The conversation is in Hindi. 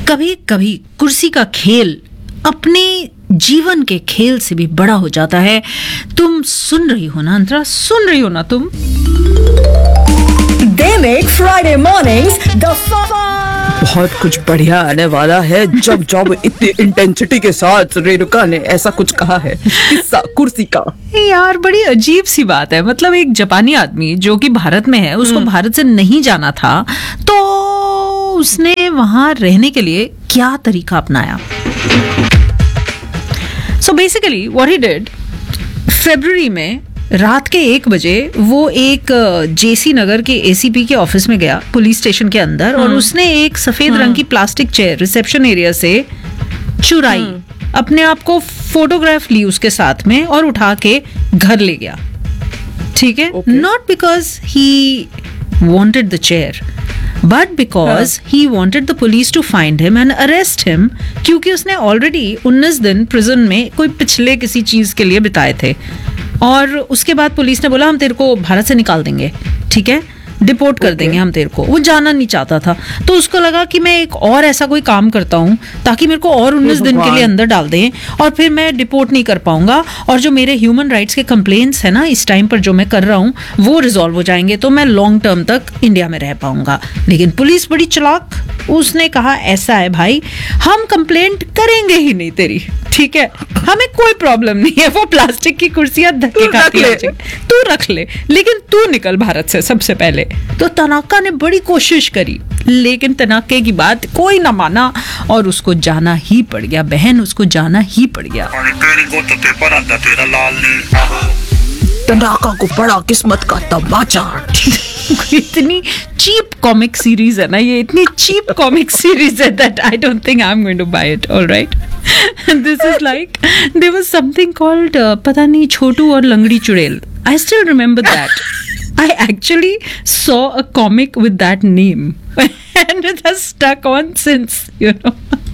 कभी कभी कुर्सी का खेल अपने जीवन के खेल से भी बड़ा हो जाता है। तुम सुन रही हो ना अंतरा, सुन रही हो ना तुम? They make Friday mornings the बहुत कुछ बढ़िया आने वाला है जब इतनी इंटेंसिटी के साथ रेणुका ने ऐसा कुछ कहा है किस्सा कुर्सी का। यार बड़ी अजीब सी बात है, मतलब एक जापानी आदमी जो कि भारत में है, उसको भारत से नहीं जाना था, तो उसने वहां रहने के लिए क्या तरीका अपनाया। So basically what he did, फरवरी में रात के 1 बजे वो एक जेसी नगर के एसीपी के ऑफिस में गया, पुलिस स्टेशन के अंदर, और उसने एक सफेद रंग की प्लास्टिक चेयर रिसेप्शन एरिया से चुराई, अपने आप को फोटोग्राफ ली उसके साथ में और उठा के घर ले गया। ठीक है, not because he wanted the chair but because he wanted the police to find him and arrest him, क्योंकि उसने ऑलरेडी 19 दिन प्रिजन में कोई पिछले किसी चीज के लिए बिताए थे, और उसके बाद पुलिस ने बोला हम तेरे को भारत से निकाल देंगे, ठीक है, डिपोर्ट कर देंगे हम तेरे को। वो जाना नहीं चाहता था, तो उसको लगा कि मैं एक और ऐसा कोई काम करता हूँ ताकि मेरे को और 19 दिन के लिए अंदर डाल दें और फिर मैं डिपोर्ट नहीं कर पाऊंगा, और जो मेरे ह्यूमन राइट्स के कंप्लेंट्स है ना इस टाइम पर जो मैं कर रहा हूँ वो रिजॉल्व हो जाएंगे, तो मैं लॉन्ग टर्म तक इंडिया में रह पाऊंगा। लेकिन पुलिस बड़ी चालाक, उसने कहा ऐसा है भाई, हम कंप्लेंट करेंगे ही नहीं तेरी, ठीक है, हमें कोई प्रॉब्लम नहीं है, वो प्लास्टिक की कुर्सियां धक्के खाती है, तू रख ले, लेकिन तू निकल भारत से सबसे पहले। तो तनाका ने बड़ी कोशिश करी, लेकिन तनाके की बात कोई ना माना और उसको जाना ही पड़ गया, बहन, उसको जाना ही पड़ गया। तनाका को पड़ा किस्मत का तमाचा। इतनी चीप कॉमिक सीरीज है ना ये, इतनी चीप कॉमिक सीरीज है that I don't think I'm going to buy it, all right? This is like there was something called पता नहीं छोटू और लंगड़ी चुड़ैल. I still remember that. I actually saw a comic with that name and it has stuck on since, you know.